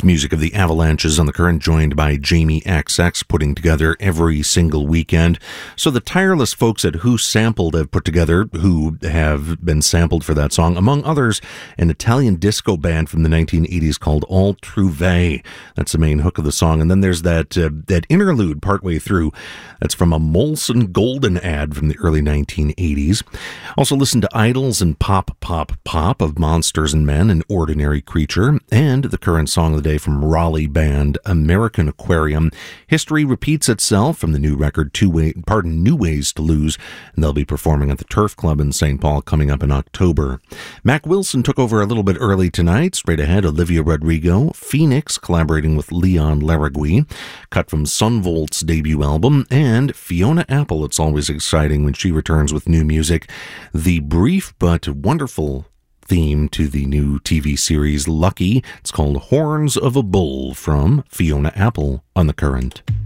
It's music of the Avalanches on the Current, joined by Jamie XX, putting together every single weekend. So the tireless folks at Who Sampled have put together, who have been sampled for that song, among others, an Italian disco band from the 1980s called All Trouvé. That's the main hook of the song. And then there's that interlude partway through. That's from a Molson Golden ad from the early 1980s. Also listen to Idols and Pop, Pop, Pop of Monsters and Men, An Ordinary Creature, and the current song of the day from Raleigh band American Aquarium, History Repeats Itself, from the new record New Ways to Lose, and they'll be performing at the Turf Club in St. Paul coming up in October. Mac Wilson took over a little bit early tonight. Straight ahead, Olivia Rodrigo, Phoenix collaborating with Leon Larragui, cut from Sunvolt's debut album, and Fiona Apple. It's always exciting when she returns with new music. The brief but wonderful theme to the new TV series Lucky. It's called Horns of a Bull from Fiona Apple on The Current.